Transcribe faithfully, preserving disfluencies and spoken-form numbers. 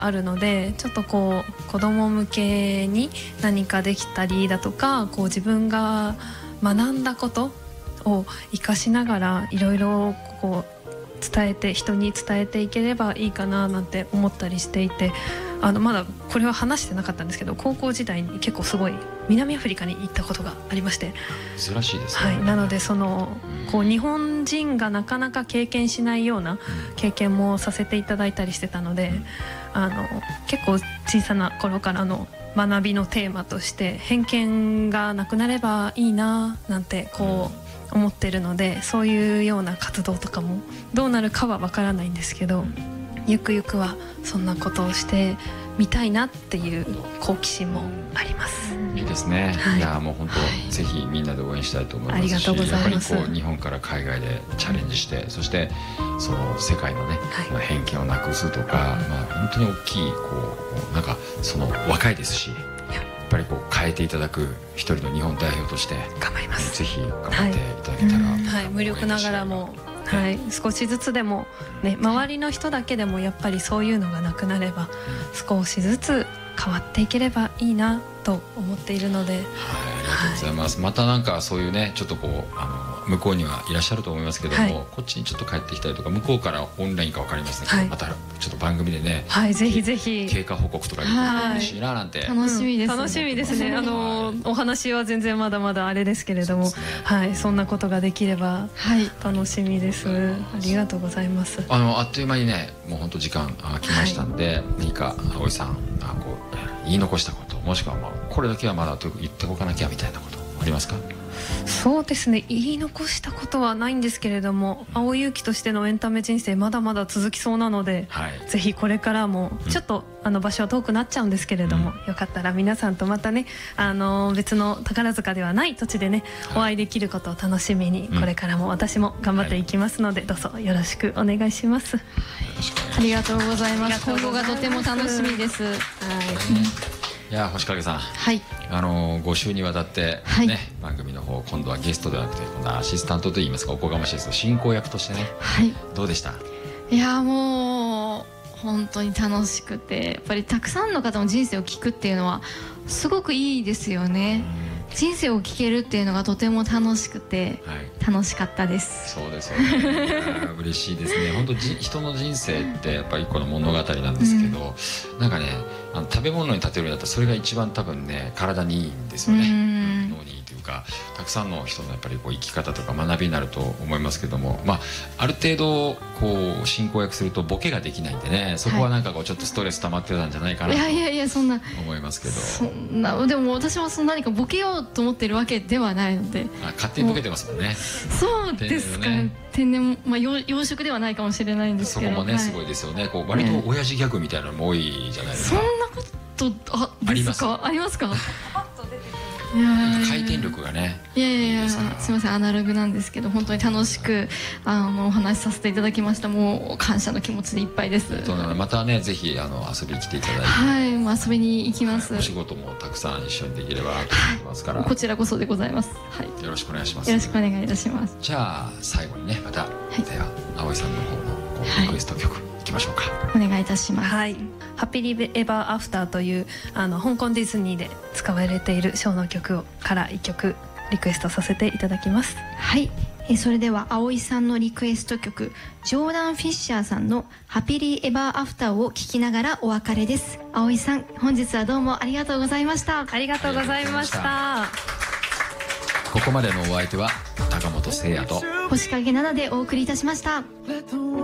あるので、ちょっとこう子供向けに何かできたりだとか、こう自分が学んだことを生かしながらいろいろこう伝えて人に伝えていければいいかななんて思ったりしていて、あのまだこれは話してなかったんですけど、高校時代に結構すごい南アフリカに行ったことがありまして、 珍しいですね。 はい、なのでそのこう日本人がなかなか経験しないような経験もさせていただいたりしてたので、あの結構小さな頃からの学びのテーマとして偏見がなくなればいいななんてこう思ってるので、そういうような活動とかもどうなるかはわからないんですけど、ゆくゆくはそんなことをしてみたいなっていう好奇心もあります。 いいですね、はい、いやもう本当、はい、ぜひみんなで応援したいと思いますし、ありがとうございます。やっぱりこう日本から海外でチャレンジして、そしてその世界のね、はい、偏見をなくすとか、まあ、本当に大きいこうなんかその若いですし、やっぱりこう変えていただく一人の日本代表として頑張ります。 ぜひ頑張っていただけたら、はいはい、無力ながらも、はい、少しずつでも、ね、周りの人だけでもやっぱりそういうのがなくなれば、少しずつ変わっていければいいなと思っているので、はい、ありがとうございます、はい、またなんかそういうねちょっとこうあの向こうにはいらっしゃると思いますけども、はい、こっちにちょっと帰ってきたりとか、向こうからオンラインか分かりませんけど、はい、またちょっと番組でね、 はい、ぜひぜひ経過報告とかできたら嬉しいななんて、 楽しみです、 うん、楽しみですね。あのお話は全然まだまだあれですけれども、 そ,、ね、はい、そんなことができれば楽しみです、はい、ありがとうございます。 あのあっという間にねもう本当時間あ来ましたんで、はい、何か葵さんあこう言い残したこと、もしくはまあこれだけはまだ言っておかなきゃみたいなことありますか？ そうですね、言い残したことはないんですけれども、青勇気としてのエンタメ人生まだまだ続きそうなので、はい、ぜひこれからもちょっと、うん、あの場所は遠くなっちゃうんですけれども、うん、よかったら皆さんとまたね、あの別の宝塚ではない土地でね、はい、お会いできることを楽しみに、これからも私も頑張っていきますので、はい、どうぞよろしくお願いします。はい、 ありがとうございます。今後がとても楽しみです。はい、 いや星影さん、 はい、 あのご週にわたってね、はい、番組の方今度はゲストではなくて今度はアシスタントといいますか、おこがましいですけど進行役としてね、はい、どうでした？ いやもう本当に楽しくて、やっぱりたくさんの方の人生を聞くっていうのはすごくいいですよね。人生を聞けるっていうのがとても楽しくて、はい、楽しかったです。 そうですよね。嬉しいですね。本当じ人の人生ってやっぱり一個の物語なんですけど、うん、なんかねあの食べ物に例えるんだったらそれが一番多分ね体にいいんですよね。脳にいいというか、たくさんの人のやっぱりこう生き方とか学びになると思いますけども、まあある程度こう進行役するとボケができないんでね、そこはなんかこうちょっとストレス溜まってたんじゃないかなと思いますけど。 そんなでも私はそんな何かボケようと思ってるわけではないので、 あ勝手にボケてますもんね。 そうですか、ね、天然、まあ、養殖ではないかもしれないんですけど、 そこもね、はい、すごいですよね。こう割と親父ギャグみたいなのも多いじゃないですか。 そんなことあですか？ありますか？ 回転力がね。 いやいやいや、すみません、アナログなんですけど本当に楽しくあのお話しさせていただきました。もう感謝の気持ちでいっぱいです。 またねぜひあの遊びに来ていただいて、 はい、もう遊びに行きます。 お仕事もたくさん一緒にできればと思いますから、 こちらこそでございます。はい、 よろしくお願いします。 よろしくお願いいたします。 じゃあ最後にねまた、はい、では葵さんの方のリクエスト曲、はい、いきましょうか。 お願いいたします。 はい、ハッピリエバーアフターというあの香港ディズニーで使われているショーの曲をからいっきょくリクエストさせていただきます。 はい、えそれでは葵さんのリクエスト曲、ジョーダン・フィッシャーさんのハピリーエバーアフターを聴きながらお別れです。葵さん、本日はどうもありがとうございました。 ありがとうございました。 ここまでのお相手は高本聖也と星影奈々でお送りいたしました。